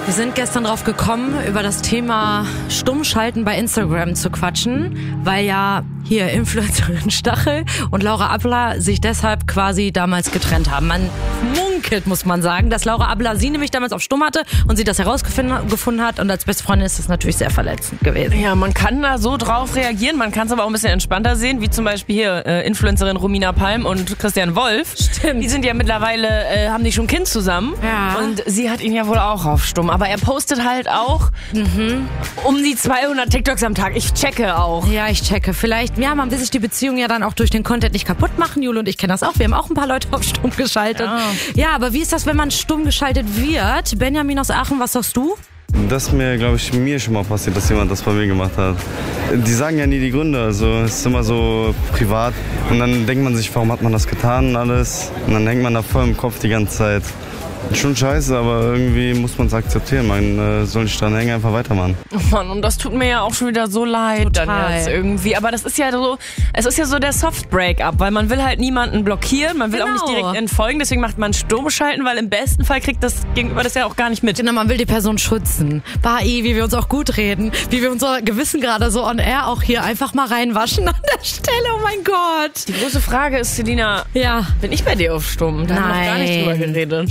Wir sind gestern drauf gekommen, über das Thema Stummschalten bei Instagram zu quatschen, weil ja hier Influencerin Stachel und Laura Abler sich deshalb quasi damals getrennt haben. Man munkelt, muss man sagen, dass Laura Abler sie nämlich damals auf Stumm hatte und sie das herausgefunden hat, und als beste Freundin ist das natürlich sehr verletzend gewesen. Ja, man kann da so drauf reagieren, man kann es aber auch ein bisschen entspannter sehen, wie zum Beispiel hier Influencerin Romina Palm und Christian Wolf. Stimmt. Die sind ja mittlerweile, haben die schon ein Kind zusammen. Ja. Und sie hat ihn ja wohl auch auf Stumm. Aber er postet halt auch um die 200 TikToks am Tag. Ich checke auch. Ja, ich checke. Vielleicht, ja, man will sich die Beziehung ja dann auch durch den Content nicht kaputt machen. Jule und ich kennen das auch. Wir haben auch ein paar Leute auf Stumm geschaltet. Ja, aber wie ist das, wenn man stumm geschaltet wird? Benjamin aus Aachen, was sagst du? Das ist mir, glaube ich, mir schon mal passiert, dass jemand das bei mir gemacht hat. Die sagen ja nie die Gründe, also es ist immer so privat. Und dann denkt man sich, warum hat man das getan und alles. Und dann hängt man da voll im Kopf die ganze Zeit. Schon scheiße, aber irgendwie muss man es akzeptieren. Man soll nicht dran hängen, einfach weitermachen. Oh Mann, und das tut mir ja auch schon wieder so leid dann jetzt irgendwie. Aber das ist ja so, es ist ja so der Soft-Break-up, weil man will halt niemanden blockieren, man will auch nicht direkt entfolgen, deswegen macht man Stumm schalten, weil im besten Fall kriegt das Gegenüber das ja auch gar nicht mit. Genau, man will die Person schützen. Wie wir uns auch gut reden, wie wir unser Gewissen gerade so on air auch hier einfach mal reinwaschen an der Stelle, oh mein Gott. Die große Frage ist, Selina, Ja. bin ich bei dir auf Stumm? Da haben wir noch gar nicht drüber geredet.